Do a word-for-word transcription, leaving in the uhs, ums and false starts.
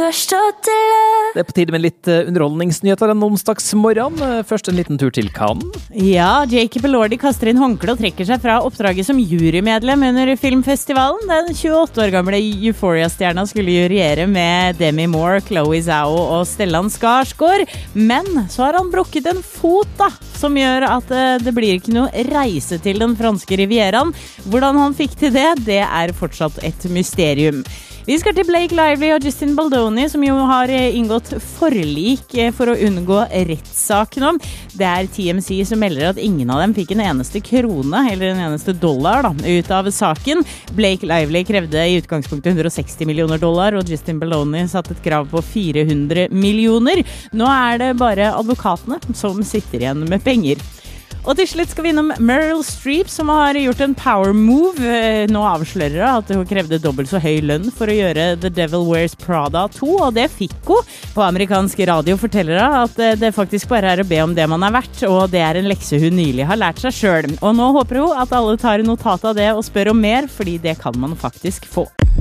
Aristoteles. Det er på tide med litt eh, underholdningsnyheter en onsdagsmorgen. Eh, Først en liten tur til Cannes. Ja, Jacob Elordi kaster inn håndkle og trekker seg fra oppdraget som jurymedlem under filmfestivalen. Den tjueåtte år gamle Euphoria-stjerna skulle juriere med Demi Moore, Chloe Zhao og Stellan Skarsgård. Men så har han brukket en fot da, som gjør at eh, det blir ikke noe reise til den franske rivieraen. Hvordan han fikk til det, det er fortsatt et mysterium. Vi skal til Blake Lively og Justin Baldoni, som jo har inngått forlik for å unngå rettssaken om. Det er T M Z som melder at ingen av dem fikk en eneste krone, eller en eneste dollar da, ut av saken. Blake Lively krevde i utgangspunktet hundre og seksti millioner dollar, og Justin Baldoni satte et krav på fire hundre millioner. Nå er det bare advokatene som sitter igjen med penger. Og til slutt skal vi innom Meryl Streep, som har gjort en power move. Nå avslører hun at hun krevde dobbelt så høy lønn for å gjøre The Devil Wears Prada to, og det fikk hun. På amerikansk radio forteller hun at det faktisk bare er å be om det man er verdt, og det er en lekse hun nylig har lært seg selv. Og nå håper hun at alle tar notat av det og spør om mer, fordi det kan man faktisk få.